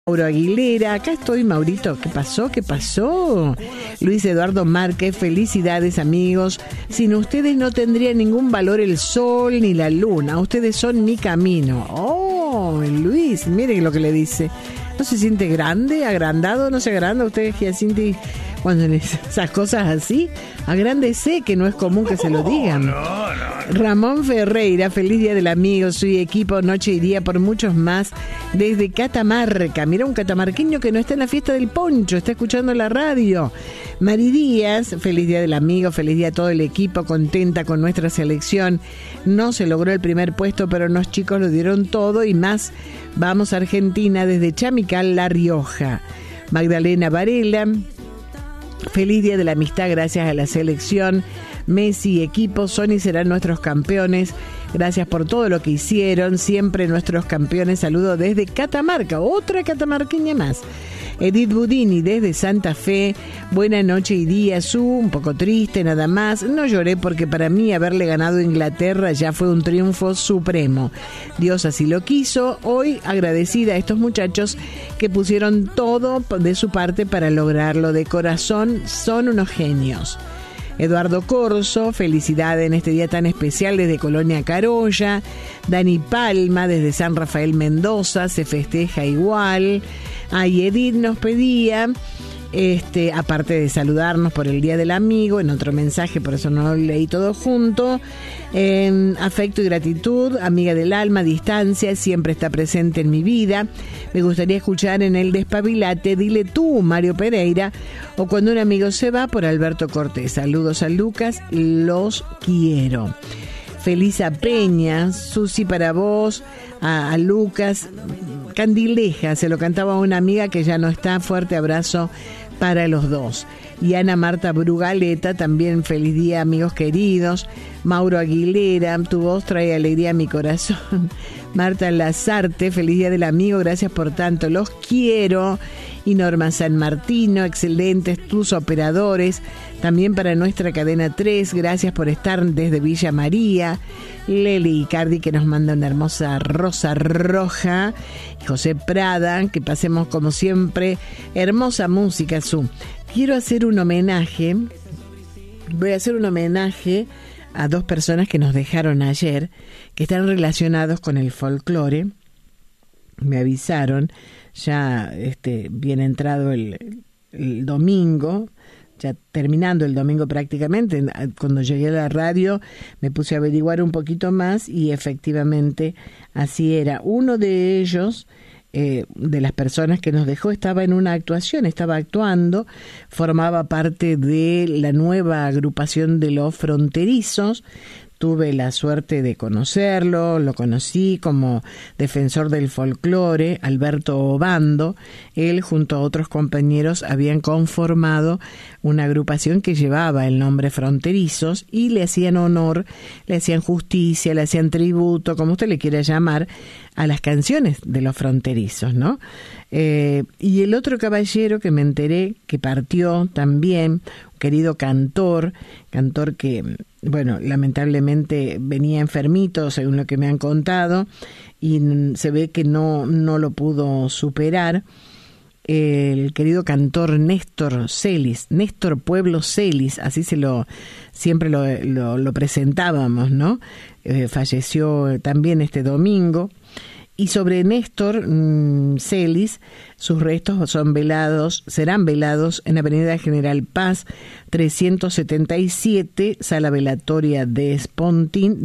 Mauro Aguilera, acá estoy, Maurito. ¿Qué pasó? ¿Qué pasó? Luis Eduardo Márquez, felicidades, amigos. Sin ustedes no tendría ningún valor el sol ni la luna. Ustedes son mi camino. Oh, Luis, mire lo que le dice. ¿No se siente grande, agrandado? ¿No se agranda usted, Giacinti, cuando esas cosas así? Agrándese, que no es común que se lo digan. No. Ramón Ferreira, feliz día del amigo. Soy equipo noche y día por muchos más desde Catamarca. Mira, un catamarqueño que no está en la fiesta del poncho, está escuchando la radio. Mari Díaz, feliz día del amigo, feliz día a todo el equipo, contenta con nuestra selección. No se logró el primer puesto, pero los chicos lo dieron todo y más. Vamos a Argentina desde Chamical, La Rioja. Magdalena Varela, feliz día de la amistad gracias a la selección. Messi y equipo son y serán nuestros campeones. Gracias por todo lo que hicieron. Siempre nuestros campeones. Saludo desde Catamarca. Otra catamarqueña más. Edith Budini desde Santa Fe. Buena noche y día, un poco triste nada más. No lloré porque para mí haberle ganado a Inglaterra ya fue un triunfo supremo. Dios así lo quiso. Hoy agradecida a estos muchachos que pusieron todo de su parte para lograrlo. De corazón son unos genios. Eduardo Corso, felicidades en este día tan especial desde Colonia Carolla. Dani Palma desde San Rafael Mendoza, se festeja igual. Y Edith nos pedía, aparte de saludarnos por el Día del Amigo, en otro mensaje, por eso no lo leí todo junto, afecto y gratitud, amiga del alma, distancia, siempre está presente en mi vida. Me gustaría escuchar en el Despabilate, dile tú, Mario Pereira, o Cuando un amigo se va, por Alberto Cortés. Saludos a Lucas, los quiero. Felisa Peña, Susi para vos, a Lucas, Candileja, se lo cantaba a una amiga que ya no está, fuerte abrazo para los dos. Y Ana Marta Brugaleta, también feliz día, amigos queridos. Mauro Aguilera, tu voz trae alegría a mi corazón. Marta Lazarte, feliz día del amigo, gracias por tanto, los quiero. Y Norma San Martino, excelentes tus operadores, también para nuestra cadena 3, gracias por estar desde Villa María. Leli Icardi, que nos manda una hermosa rosa roja. José Prada, que pasemos como siempre hermosa música. Quiero hacer un homenaje, voy a hacer un homenaje a dos personas que nos dejaron ayer, que están relacionados con el folclore. Me avisaron, ya bien entrado el domingo, ya terminando el domingo prácticamente, cuando llegué a la radio me puse a averiguar un poquito más y efectivamente así era. Uno de ellos, de las personas que nos dejó, estaba en una actuación, estaba actuando, formaba parte de la nueva agrupación de los Fronterizos. Tuve la suerte de conocerlo, lo conocí como defensor del folclore, Alberto Obando. Él junto a otros compañeros habían conformado una agrupación que llevaba el nombre Fronterizos y le hacían honor, le hacían justicia, le hacían tributo, como usted le quiera llamar, a las canciones de los fronterizos, ¿no? Y el otro caballero que me enteré que partió también, querido cantor que, bueno, lamentablemente venía enfermito, según lo que me han contado, y se ve que no lo pudo superar. El querido cantor Néstor Celis, Néstor Pueblo Celis, así siempre lo presentábamos, ¿no? Falleció también este domingo. Y sobre Néstor Celis, sus restos serán velados en Avenida General Paz 377, sala velatoria de Espontín,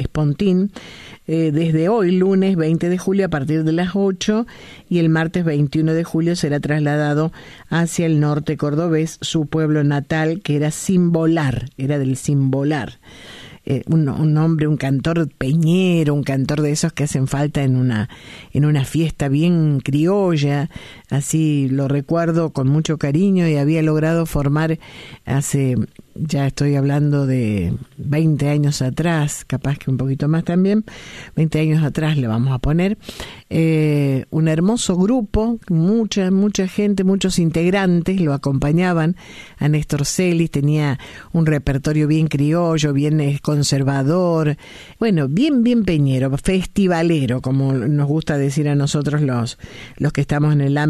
desde hoy, lunes 20 de julio, a partir de las 8, y el martes 21 de julio será trasladado hacia el norte cordobés, su pueblo natal, que era Cimbolar, era del Cimbolar. Un hombre, un cantor peñero, un cantor de esos que hacen falta en una fiesta bien criolla. Así lo recuerdo con mucho cariño, y había logrado formar hace ya estoy hablando de 20 años atrás, capaz que un poquito más también, 20 años atrás le vamos a poner, un hermoso grupo, mucha gente, muchos integrantes lo acompañaban a Néstor Celis, tenía un repertorio bien criollo, bien conservador, bueno, bien peñero, festivalero, como nos gusta decir a nosotros los que estamos en el ámbito